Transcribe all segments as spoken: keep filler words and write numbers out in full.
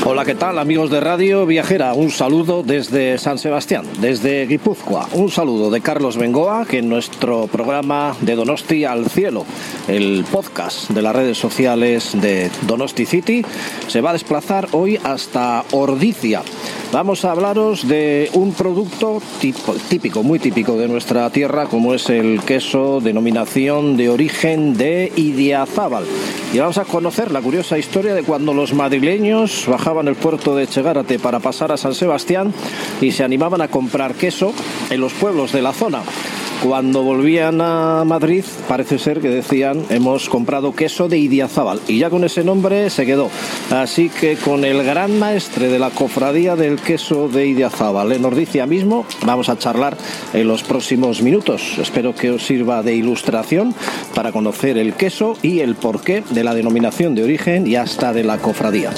Hola, ¿qué tal, amigos de Radio Viajera? Un saludo desde San Sebastián, desde Guipúzcoa. Un saludo de Carlos Bengoa, que en nuestro programa de Donosti al Cielo, el podcast de las redes sociales de Donosti City, se va a desplazar hoy hasta Ordizia. Vamos a hablaros de un producto tipo, típico, muy típico de nuestra tierra, como es el queso, denominación de origen de Idiazábal. Y vamos a conocer la curiosa historia de cuando los madrileños bajaban el puerto de Echegárate para pasar a San Sebastián y se animaban a comprar queso en los pueblos de la zona. Cuando volvían a Madrid, parece ser que decían: hemos comprado queso de Idiazábal, y ya con ese nombre se quedó. Así que con el gran maestre de la cofradía del queso de Idiazábal en Ordizia mismo vamos a charlar en los próximos minutos. Espero que os sirva de ilustración para conocer el queso y el porqué de la denominación de origen y hasta de la cofradía.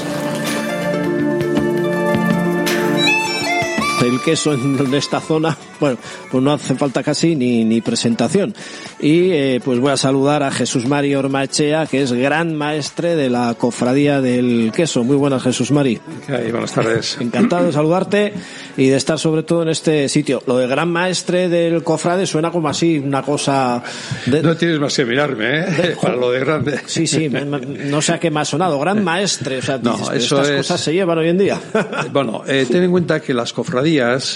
El queso en esta zona, bueno, pues no hace falta casi ni, ni presentación. Y eh, pues voy a saludar a Jesús Mari Ormaechea, que es gran maestre de la cofradía del queso. Muy buenas, Jesús Mari. Okay, buenas tardes. Encantado de saludarte y de estar sobre todo en este sitio. Lo de gran maestre del cofrade suena como así, una cosa... De... No tienes más que mirarme, ¿eh? De... Para lo de grande. Sí, sí, no sé a qué me ha sonado. Gran maestre, o sea, no, dices, eso estas es... cosas se llevan hoy en día. Bueno, eh, ten en cuenta que las cofradías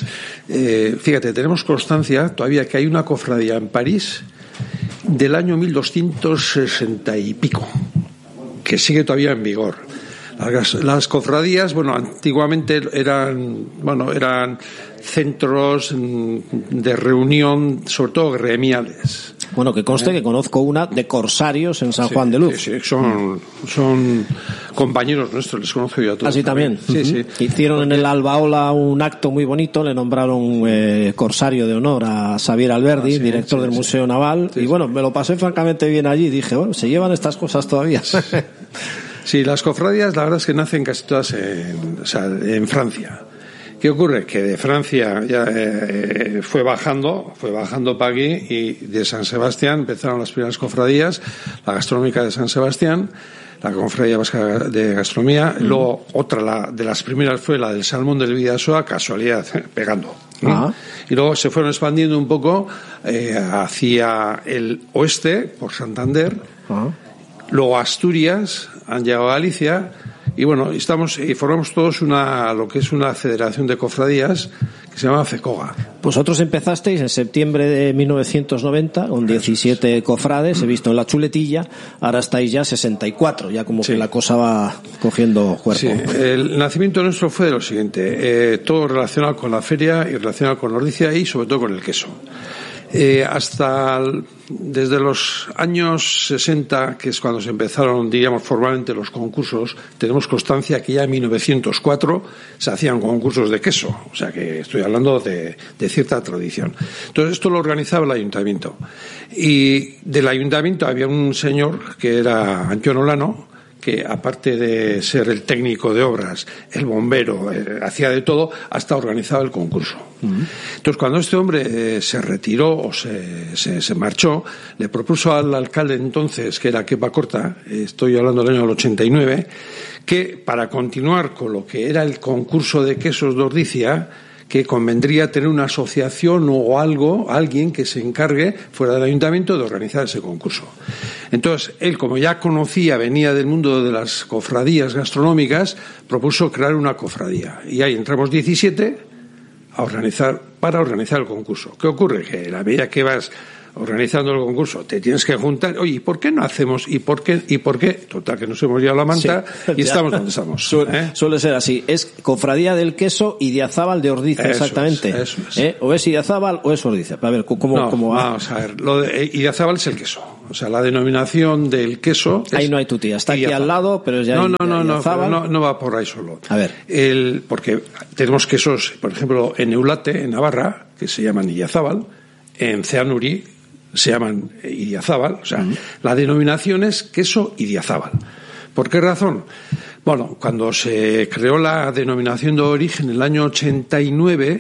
Eh, fíjate, tenemos constancia todavía que hay una cofradía en París del año mil doscientos sesenta y pico que sigue todavía en vigor. Las, las cofradías, bueno, antiguamente eran, bueno, eran centros de reunión, sobre todo gremiales. Bueno, que conste que conozco una de corsarios en San sí, Juan de Luz. Sí, sí, son, son compañeros nuestros, les conozco yo a todos. Así también. también. Sí, uh-huh. sí. Hicieron en el Albaola un acto muy bonito, le nombraron eh, corsario de honor a Xavier Alberdi, ah, sí, director sí, del sí. Museo Naval, sí, y bueno, me lo pasé francamente bien allí, dije, bueno, se llevan estas cosas todavía. Sí, las cofradías, la verdad es que nacen casi todas en, o sea, en Francia. ¿Qué ocurre? Que de Francia ya eh, fue bajando, fue bajando para aquí, y de San Sebastián empezaron las primeras cofradías, la gastronómica de San Sebastián, la cofradía vasca de gastronomía, mm. luego otra la, de las primeras fue la del Salmón del Bidasoa, casualidad, pegando. ¿no? Y luego se fueron expandiendo un poco eh, hacia el oeste, por Santander, ah. luego Asturias, han llegado a Galicia. Y bueno, estamos y formamos todos una lo que es una federación de cofradías que se llama FECOGA. Vosotros empezasteis en septiembre de mil novecientos noventa con diecisiete cofrades, he visto en la chuletilla, ahora estáis ya sesenta y cuatro, ya como sí. que la cosa va cogiendo cuerpo. Sí, el nacimiento nuestro fue de lo siguiente, eh, todo relacionado con la feria y relacionado con Ordizia y sobre todo con el queso. Eh, hasta el, desde los años sesenta, que es cuando se empezaron, diríamos, formalmente los concursos, tenemos constancia que ya en mil novecientos cuatro se hacían concursos de queso, o sea que estoy hablando de, de cierta tradición. Entonces esto lo organizaba el ayuntamiento, y del ayuntamiento había un señor que era Antonio Olano, que aparte de ser el técnico de obras, el bombero, eh, hacía de todo, hasta organizaba el concurso. Uh-huh. Entonces, cuando este hombre eh, se retiró o se, se, se marchó, le propuso al alcalde entonces, que era Kepa Corta, eh, estoy hablando del año ochenta y nueve, que para continuar con lo que era el concurso de quesos de Ordizia, que convendría tener una asociación o algo, alguien que se encargue fuera del ayuntamiento de organizar ese concurso. Entonces, él, como ya conocía, venía del mundo de las cofradías gastronómicas, propuso crear una cofradía. Y ahí entramos diecisiete a organizar, para organizar el concurso. ¿Qué ocurre? Que a la medida que vas organizando el concurso, te tienes que juntar, oye, ¿y por qué no hacemos? ¿Y por qué? ¿Y por qué? Total, que nos hemos llevado la manta sí, y estamos donde estamos. Suele, ¿eh? suele ser así. Es Cofradía del Queso Idiazábal de Ordizia, eso exactamente. Es, eso es. ¿Eh? O es Idiazábal o es Ordizia. A ver, ¿cómo, no, cómo va? Vamos a ver, lo de Idiazábal es el queso. O sea, la denominación del queso es ahí no hay tutía, está Idiazábal. Aquí al lado, pero es ya no, no, no, no, no, no va por ahí solo. A ver. El, porque tenemos quesos, por ejemplo, en Eulate, en Navarra, que se llaman Idiazábal, en Ceanuri se llaman Idiazábal, o sea, uh-huh. la denominación es queso Idiazábal. ¿Por qué razón? Bueno, cuando se creó la denominación de origen en el año ochenta y nueve,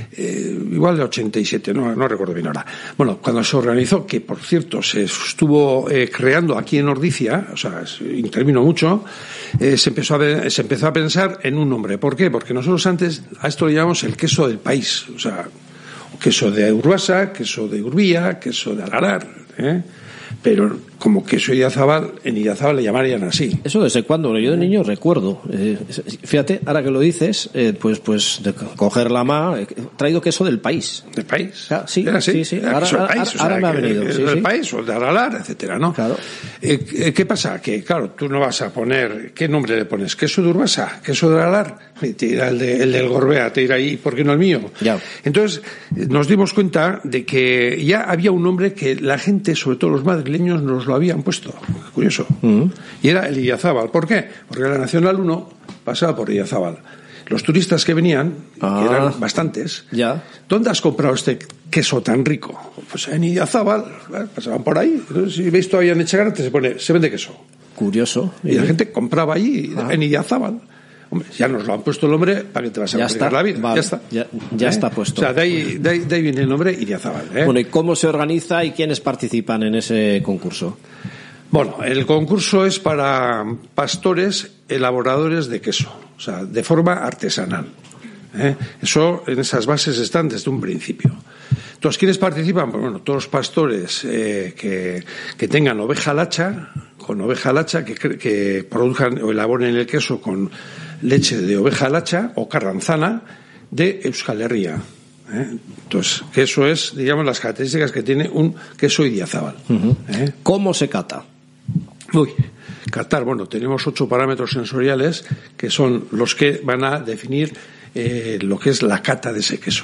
eh, igual de ochenta y siete, no, no recuerdo bien ahora. Bueno, cuando se organizó, que por cierto se estuvo eh, creando aquí en Ordicia, o sea, intervino mucho, eh, se empezó a ver, se empezó a pensar en un nombre. ¿Por qué? Porque nosotros antes a esto le llamamos el queso del país, o sea, queso de Urbasa, queso de Urbía, queso de Aralar, ¿eh? Pero como queso Idiazábal, en Idiazábal le llamarían así. ¿Eso desde cuándo? Yo de niño recuerdo. Eh, fíjate, ahora que lo dices, eh, pues pues de coger la ma, he traído queso del país. ¿Del país? Ah, sí, Era así. sí, sí. Era Ahora, queso del ahora, país, o sea, ahora me ha venido. Que, sí, del sí. país, o de Aralar, etcétera, ¿no? Claro. Eh, ¿Qué pasa? Que, claro, tú no vas a poner... ¿Qué nombre le pones? ¿Queso de Urbasa? ¿Queso de Aralar? Y te dirá el, de, el del Gorbea, te dirá, ¿y por qué no el mío? Ya. Entonces, nos dimos cuenta de que ya había un nombre que la gente, sobre todo los madrileños, nos lo habían puesto. Curioso. Uh-huh. Y era el Idiazábal. ¿Por qué? Porque la Nacional uno pasaba por Idiazábal. Los turistas que venían, ah, que eran bastantes, ya. ¿Dónde has comprado este queso tan rico? Pues en Idiazábal, ¿eh? Pasaban por ahí. Entonces, si veis todavía en Echegaray, se pone, se vende queso. Curioso. Y la gente compraba allí, ah. en Idiazábal. Hombre, ya nos lo han puesto el nombre, ¿para que te vas a complicar la vida? Vale. Ya está. Ya, ya ¿Eh? está puesto. O sea, de ahí, de ahí, de ahí viene el nombre Idiazábal. ¿eh? Bueno, ¿y cómo se organiza y quiénes participan en ese concurso? Bueno, el concurso es para pastores elaboradores de queso, o sea, de forma artesanal. ¿eh? Eso, en esas bases están desde un principio. Entonces, ¿quiénes participan? Pues bueno, todos los pastores eh, que, que tengan oveja lacha, con oveja lacha, que, que produzcan o elaboren el queso con leche de oveja lacha o carranzana de Euskal Herria. ¿eh? Entonces, que eso es, digamos, las características que tiene un queso Idiazábal. Uh-huh. ¿eh? ¿Cómo se cata? Uy, catar, bueno, tenemos ocho parámetros sensoriales que son los que van a definir eh, lo que es la cata de ese queso.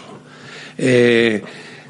Eh,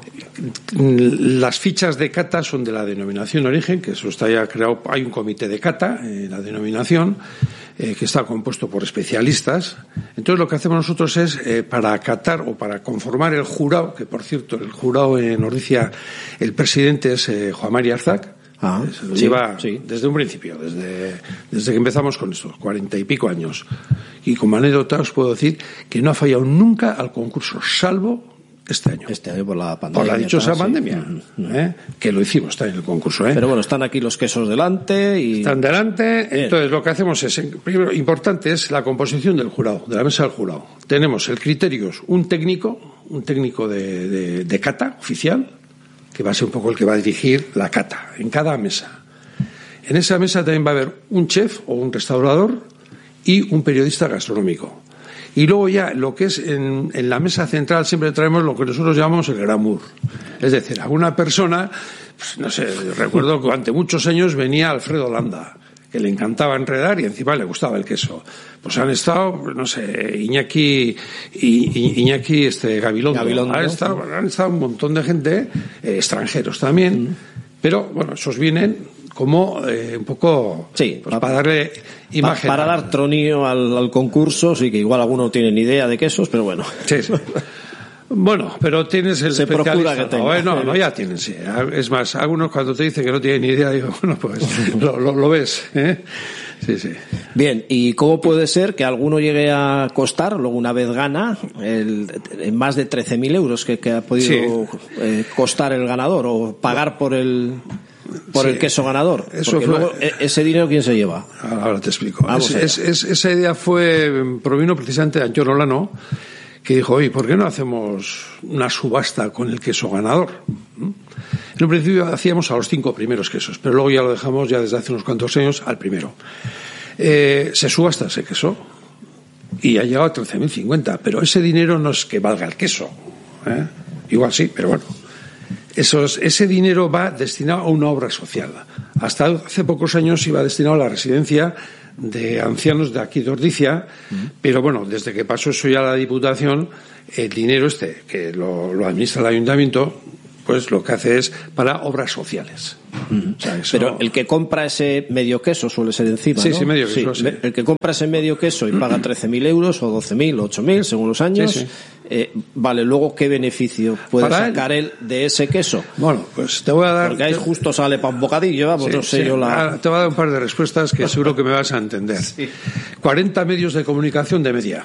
Las fichas de cata son de la denominación de origen, que eso está ya creado, hay un comité de cata, eh, la denominación, eh, que está compuesto por especialistas. Entonces lo que hacemos nosotros es, eh, para catar o para conformar el jurado, que por cierto, el jurado en Ordicia, el presidente es eh, Juan Mari Arzac, ah, se lo sí, lleva sí. desde un principio, desde, desde que empezamos con estos cuarenta y pico años. Y como anécdota os puedo decir que no ha fallado nunca al concurso, salvo este año. Este año por la pandemia. Por la dichosa sí. pandemia, uh-huh. ¿eh? Que lo hicimos, está en el concurso. ¿eh? Pero bueno, están aquí los quesos delante y... Están delante, Bien. Entonces lo que hacemos es, primero, importante es la composición del jurado, de la mesa del jurado. Tenemos el criterio, un técnico, un técnico de, de, de cata oficial, que va a ser un poco el que va a dirigir la cata en cada mesa. En esa mesa también va a haber un chef o un restaurador y un periodista gastronómico. Y luego ya lo que es en, en la mesa central siempre traemos lo que nosotros llamamos el glamour. Es decir, alguna persona, pues, no sé, recuerdo que durante muchos años venía Alfredo Landa, que le encantaba enredar y encima le gustaba el queso. Pues han estado, no sé, Iñaki, I, Iñaki este, Gabilondo. Gabilondo han, estado, han estado un montón de gente, eh, extranjeros también, mm. pero bueno, esos vienen como eh, un poco sí, pues, para darle imagen. Para, para dar tronillo al, al concurso, sí que igual alguno tiene ni idea de quesos, pero bueno. Sí, sí. Bueno, pero tienes el Se especialista. procura que tenga. Bueno, no, ya tienen, sí. Es más, algunos cuando te dicen que no tienen ni idea, digo, bueno, pues lo, lo, lo ves, ¿eh? Sí, sí. Bien, ¿y cómo puede ser que alguno llegue a costar, luego una vez gana, el, el más de trece mil euros que, que ha podido sí. eh, costar el ganador o pagar por el... por sí, el queso ganador? Eso porque fue, luego, ¿ese dinero quién se lleva? Ahora te explico. Es, es, es, esa idea fue provino precisamente de Antonio Olano, que dijo, oye, ¿por qué no hacemos una subasta con el queso ganador? En un principio hacíamos a los cinco primeros quesos, pero luego ya lo dejamos ya desde hace unos cuantos años al primero. Eh, se subasta ese queso y ha llegado a trece mil cincuenta, pero ese dinero no es que valga el queso, ¿eh? Igual sí, pero bueno. Esos, ese dinero va destinado a una obra social. Hasta hace pocos años iba destinado a la residencia de ancianos de aquí de Ordicia, uh-huh. pero bueno, desde que pasó eso ya a la Diputación, el dinero este, que lo, lo administra el Ayuntamiento, pues lo que hace es para obras sociales. Uh-huh. O sea, eso... Pero el que compra ese medio queso suele ser encima, sí, ¿no? Sí, medio queso, sí. El que compra ese medio queso y paga trece mil euros o doce mil, ocho mil, según los años, sí, sí. Eh, vale, luego, ¿qué beneficio puede para sacar él? él de ese queso? Bueno, pues te voy a dar... Porque ahí justo sale para un bocadillo, vamos, sí, no sé sí. yo la... Te voy a dar un par de respuestas que seguro que me vas a entender. Sí. cuarenta medios de comunicación de media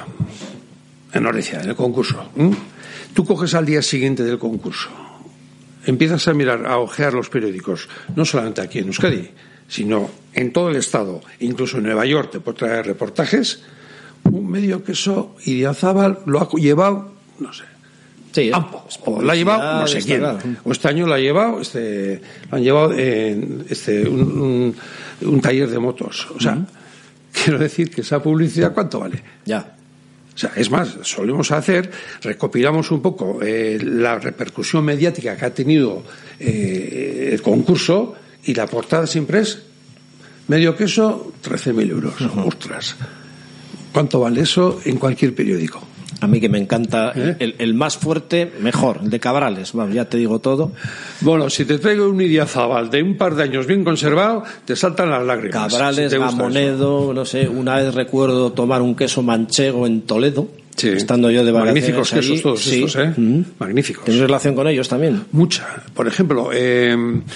en Ordicia, en el concurso. ¿Mm? Tú coges al día siguiente del concurso, empiezas a mirar, a ojear los periódicos, no solamente aquí en Euskadi, sino en todo el estado, incluso en Nueva York te puedo traer reportajes. Un medio queso Idiazábal lo ha llevado, no sé, sí, Ampo, o la ha llevado no sé quién, claro. O este año lo ha llevado, este, lo han llevado en este, un, un, un taller de motos. O sea, uh-huh. Quiero decir que esa publicidad, ¿cuánto vale? Ya. O sea, es más, solemos hacer, recopilamos un poco eh, la repercusión mediática que ha tenido eh, el concurso y la portada siempre es medio queso, trece mil euros. Uh-huh. Ostras. ¿Cuánto vale eso en cualquier periódico? A mí que me encanta ¿Eh? el, el más fuerte, mejor, el de Cabrales, bueno, ya te digo todo. Bueno, si te traigo un Idiazábal de un par de años bien conservado, te saltan las lágrimas. Cabrales, si Gamonedo, eso. No sé, una vez recuerdo tomar un queso manchego en Toledo, sí. Estando yo de vacaciones. Magníficos allí. quesos todos sí. estos, ¿eh? Mm-hmm. Magníficos. ¿Tienes relación con ellos también? Mucha. Por ejemplo, eh,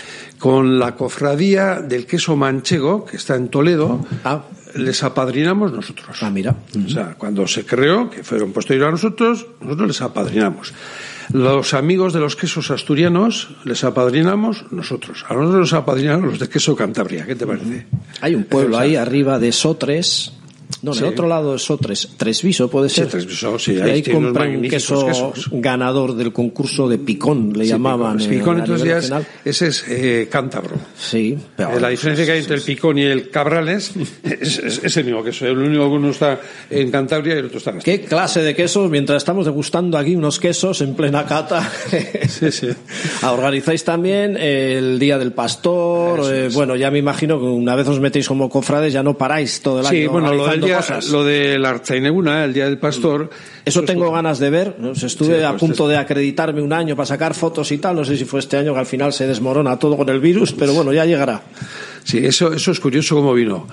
con la cofradía del queso manchego, que está en Toledo, ah. les apadrinamos nosotros. Ah, mira. Uh-huh. O sea, cuando se creó, que fueron posteriores a nosotros, nosotros les apadrinamos. Los amigos de los quesos asturianos les apadrinamos nosotros. A nosotros nos apadrinamos los de queso Cantabria. ¿Qué te parece? Hay un pueblo ahí arriba de Sotres. No, en sí. el otro lado de Sotres, Tresviso puede ser. Sí, Tresviso, sí. Y ahí, ahí compran un queso quesos. ganador del concurso de Picón, le sí, llamaban. Picón, eh, Picón entonces ya es, ese es eh, cántabro. Sí. Pero, eh, la diferencia sí, que hay entre sí, el Picón y el Cabrales es, es, es el mismo queso. El único que uno está en Cantabria y el otro está en Asturias. ¿Qué clase de quesos? Mientras estamos degustando aquí unos quesos en plena cata. Sí, sí. Organizáis también el Día del Pastor. Eh, bueno, ya me imagino que una vez os metéis como cofrades ya no paráis todo el año. Sí, bueno, lo del día, lo de la Artzaineguna, el Día del Pastor. Eso tengo ganas de ver. Estuve sí, a punto de acreditarme un año para sacar fotos y tal. No sé si fue este año que al final se desmorona todo con el virus, pero bueno, ya llegará. Sí, eso, eso es curioso cómo vino.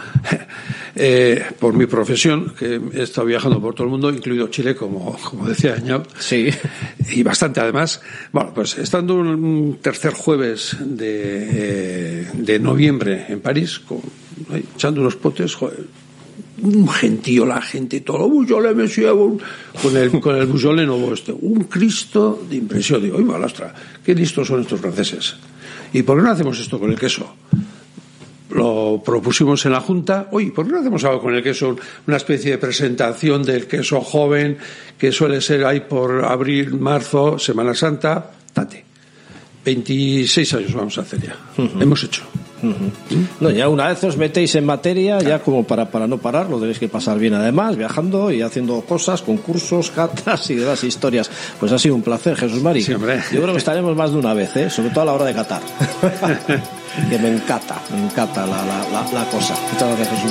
Eh, por mi profesión, que he estado viajando por todo el mundo, incluido Chile, como, como decía Añab. Sí. Y bastante además. Bueno, pues estando un tercer jueves de, eh, de noviembre en París, con, ahí, echando unos potes, joder, un gentío, la gente, todo lo bujole me llevo con el, con el bujole nuevo este, un Cristo de impresión. Digo, ¡ay, malastra! ¡Qué listos son estos franceses! ¿Y por qué no hacemos esto con el queso? Lo propusimos en la Junta. Oye, ¿por qué no hacemos algo con el queso? Una especie de presentación del queso joven, que suele ser ahí por abril, marzo, Semana Santa. Tate. veintiséis años vamos a hacer ya. Uh-huh. Hemos hecho. Uh-huh. No, ya una vez os metéis en materia, ya como para, para no parar, lo tenéis que pasar bien además, viajando y haciendo cosas, concursos, catas y demás historias. Pues ha sido un placer, Jesús Mari. Sí, hombre. Yo creo que estaremos más de una vez, ¿eh? Sobre todo a la hora de catar. Que me encanta, me encanta la, la, la, la cosa. Muchas gracias, Jesús Mari.